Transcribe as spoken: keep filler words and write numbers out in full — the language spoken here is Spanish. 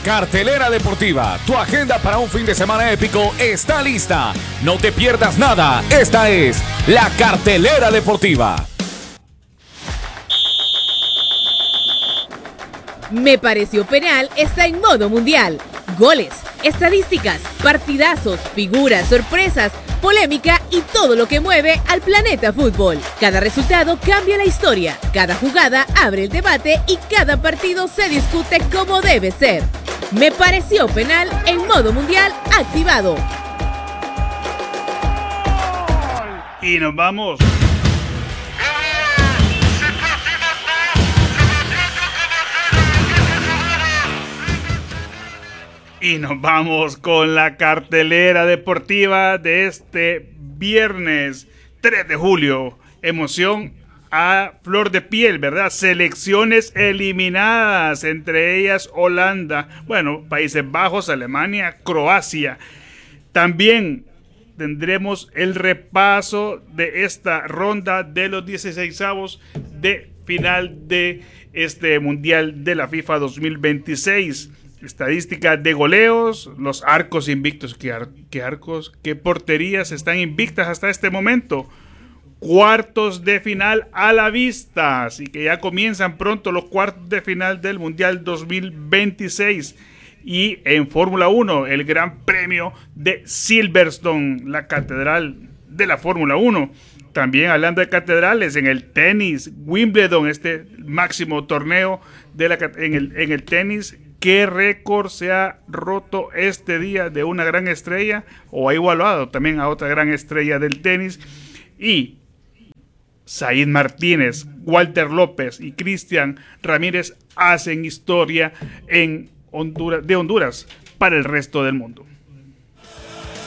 Cartelera Deportiva, tu agenda para un fin de semana épico está lista. No te pierdas nada. Esta es la Cartelera Deportiva. Me pareció penal está en modo mundial. Goles, estadísticas, partidazos, figuras, sorpresas, polémica y todo lo que mueve al planeta fútbol. Cada resultado cambia la historia, cada jugada abre el debate y cada partido se discute como debe ser. Me pareció penal en modo mundial activado. Y nos vamos. Y nos vamos con la cartelera deportiva de este viernes tres de julio. Emoción a flor de piel, ¿verdad? Selecciones eliminadas, entre ellas Holanda, bueno, Países Bajos, Alemania, Croacia. También tendremos el repaso de esta ronda de los dieciseisavos de final de este Mundial de la FIFA dos mil veintiséis. Estadística de goleos, los arcos invictos. ¿Qué, ar- qué arcos, qué porterías están invictas hasta este momento? Cuartos de final a la vista, así que ya comienzan pronto los cuartos de final del Mundial dos mil veintiséis. Y en Fórmula uno, el Gran Premio de Silverstone, la catedral de la Fórmula uno. También hablando de catedrales, en el tenis, Wimbledon, este máximo torneo de la, en, el, en el tenis. ¿Qué récord se ha roto este día de una gran estrella o ha igualado también a otra gran estrella del tenis? Y Said Martínez, Walter López y Cristian Ramírez hacen historia en Honduras, de Honduras para el resto del mundo.